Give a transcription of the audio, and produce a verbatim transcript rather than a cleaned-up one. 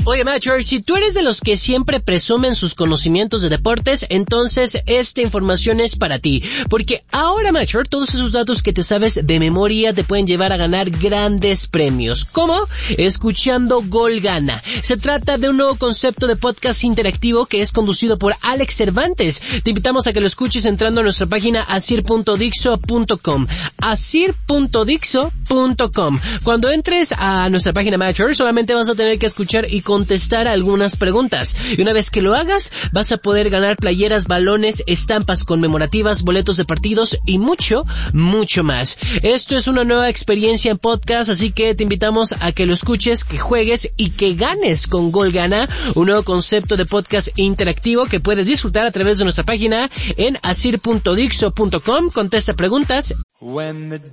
Oye, Macher, si tú eres de los que siempre presumen sus conocimientos de deportes, entonces esta información es para ti. Porque ahora, Macher, todos esos datos que te sabes de memoria te pueden llevar a ganar grandes premios. ¿Cómo? Escuchando Gol Gana. Se trata de un nuevo concepto de podcast interactivo que es conducido por Alex Cervantes. Te invitamos a que lo escuches entrando a nuestra página asir punto dixo punto com. asir punto dixo punto com. Cuando entres a nuestra página, Macher, solamente vas a tener que escuchar y contestar algunas preguntas. Y una vez que lo hagas, vas a poder ganar playeras, balones, estampas conmemorativas, boletos de partidos y mucho, mucho más. Esto es una nueva experiencia en podcast, así que te invitamos a que lo escuches, que juegues y que ganes con Gol Gana, un nuevo concepto de podcast interactivo que puedes disfrutar a través de nuestra página en asir punto dixo punto com. Contesta preguntas